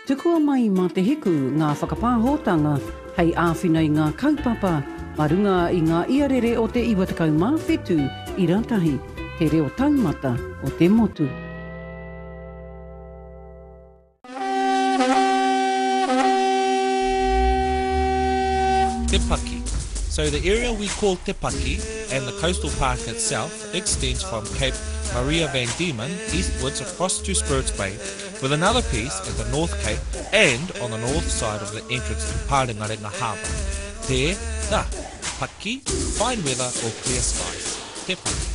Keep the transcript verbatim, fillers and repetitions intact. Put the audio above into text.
Tukua mai mā te hiku ngā whakapāhotanga hei āwhina i ngā kaupapa, marunga i ngā iarere o te iwatakau mawhetu i ratahi, te reo taumata o te motu. Te Paki. So the area we call Te Paki and the coastal park itself extends from Cape Maria van Diemen eastwards across to Spirits Bay, with another piece at the North Cape and on the north side of the entrance to Parengarenga Harbour. Te, da, Paki, fine weather or clear skies. Te Paki.